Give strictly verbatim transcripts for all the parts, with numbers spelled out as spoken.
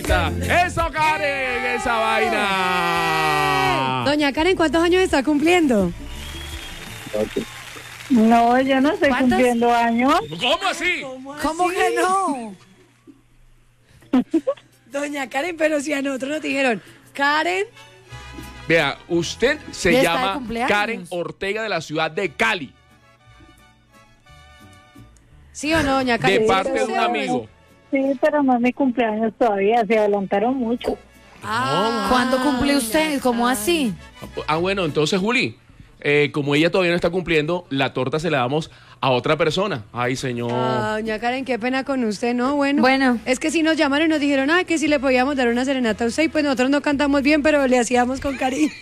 bonita. ¡Eso, Karen! ¡Esa vaina! Doña Karen, ¿cuántos años está cumpliendo? No, yo no estoy ¿Cuántos? cumpliendo años. ¿Cómo así? ¿Cómo que no? Doña Karen, pero si a nosotros nos dijeron, Karen, Vea, usted se Ya está de llama cumpleaños. Karen Ortega de la ciudad de Cali, ¿sí o no, doña de Karen? parte de ¿Sí un o no? amigo. Sí, pero no es mi cumpleaños todavía, se adelantaron mucho. Ah, ¿Cuándo cumple usted? doña ¿Cómo Karen. así? Ah, bueno, entonces, Juli, eh, como ella todavía no está cumpliendo, la torta se la damos a otra persona. Ay, señor. Ah, doña Karen, qué pena con usted, ¿no? Bueno, Bueno. es que si nos llamaron y nos dijeron, ah, que si le podíamos dar una serenata a usted, y pues nosotros no cantamos bien, pero le hacíamos con cariño.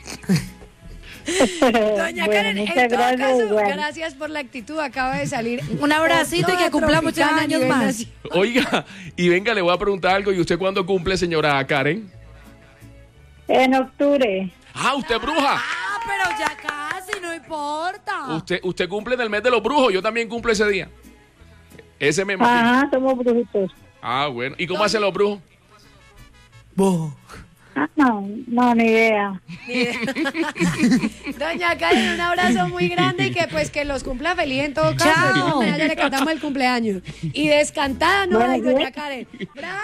Doña Bueno, Karen, muchas en todo gracias, caso, igual. gracias por la actitud, acaba de salir. Un abracito y que cumpla muchos Tropicana a años nivel más. nacional. Oiga, y venga, le voy a preguntar algo. ¿Y usted cuándo cumple, señora Karen? En octubre. Ah, usted es bruja. Ah, pero ya casi, no importa. Usted, usted cumple en el mes de los brujos. Yo también cumplo ese día. Ese me imagino. Ajá, somos brujitos. Ah, bueno. ¿Y cómo hacen los brujos? Ah, no, no, ni idea. Doña Karen, un abrazo muy grande y que pues que los cumpla feliz en todo caso. Chao. De todas maneras, ya le cantamos el cumpleaños. Y descantada, ¿no? Bueno, Ay, doña ¿sí? Karen. ¡Bravo!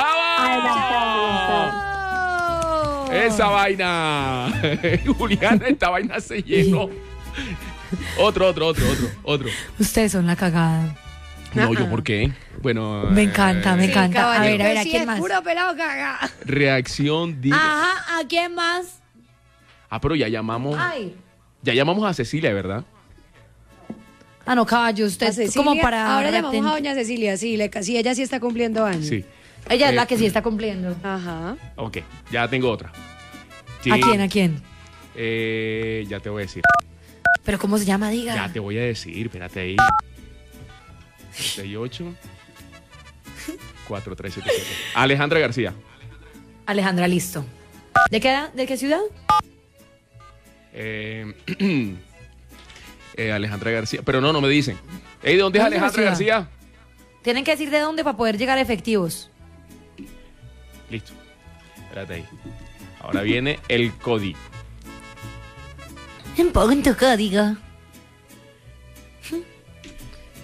¡Bravo! Esa vaina. Juliana, esta vaina se llenó. Otro, otro, otro, otro, otro. Ustedes son la cagada. No, ¿yo por qué? Bueno. Me encanta, me eh, encanta. A caballero, ver, a ver, ¿a sí quién es más? puro pelado caga. Reacción, diga. Ajá, ¿a quién más? Ah, pero ya llamamos. Ay. Ya llamamos a Cecilia, ¿verdad? Ah, no, caballo, usted A Cecilia, como para... ahora llamamos reaten- a doña Cecilia, sí, le, sí, ella sí está cumpliendo años. Sí. Ella es Eh, la que sí está cumpliendo. Ajá. Ok, ya tengo otra. Sí. ¿A quién, a quién? Eh, ya te voy a decir. ¿Pero cómo se llama? Diga. Ya te voy a decir, espérate ahí. seis ocho cuatro tres siete siete. Alejandra García. Alejandra, listo. ¿De qué, edad? ¿De qué ciudad? Eh, eh, Alejandra García. Pero no, no me dicen. Ey, ¿de dónde es ¿Dónde es la Alejandra ciudad? García? Tienen que decir de dónde para poder llegar a efectivos. Listo. Espérate ahí. Ahora viene el código. En punto código.